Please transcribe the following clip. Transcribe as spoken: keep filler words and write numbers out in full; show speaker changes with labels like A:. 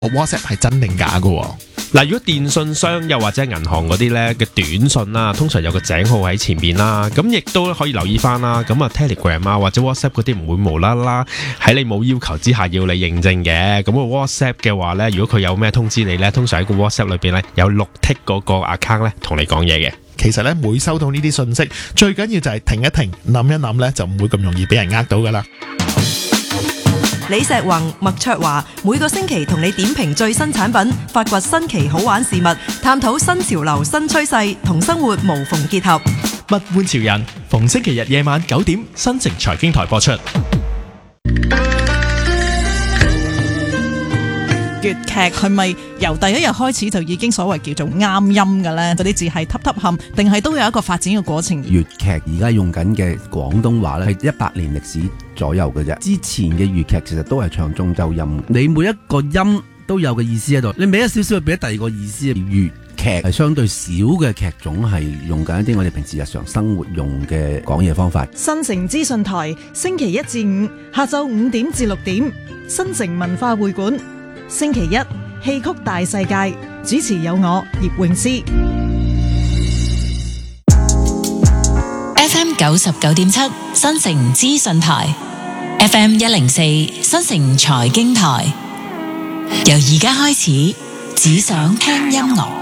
A: WhatsApp 係真定假噶？
B: 嗱，如果電信商又或者銀行嗰啲咧嘅短信啦，通常有個井號喺前邊啦，咁亦都可以留意翻啦。咁啊 Telegram 啊或者 WhatsApp 嗰啲唔會無啦啦喺你冇要求之下要你認證嘅。咁個 WhatsApp 嘅話咧，如果佢有咩通知你咧，通常喺個 WhatsApp 裏邊咧有綠剔嗰個 account 咧同你講嘢嘅。
A: 其實咧，每收到呢啲信息，最緊要就係停一停，諗一諗咧，就唔會咁容易俾人呃到噶啦。
C: 李石宏、麥卓華每個星期同你點評最新產品，發掘新奇好玩事物，探討新潮流新趨勢，同生活無縫結合。
D: 物玩潮人，逢星期日夜晚九點，新城財經台播出。
E: 粵劇係咪由第一日開始就已經所謂叫做啱音嘅呢？嗰啲字係揼揼冚，定係都有一個發展嘅過程？
F: 粵劇而家用緊嘅廣東話咧，係一百年歷史左右嘅啫。之前嘅粵劇其實都係唱中州音，你每一個音都有個意思喺度，你俾一少少俾第二個意思。粵劇係相對少嘅劇種，係用緊一啲我哋平時日常生活用嘅講嘢方法。
E: 新城資訊台星期一至五下晝五點至六點，新城文化會館。星期一戲曲大世界，主持有我葉詠詩。
G: F M 九十九點七新城資訊台 ，F M 一零四新城財經台。由而家開始，只想聽音樂。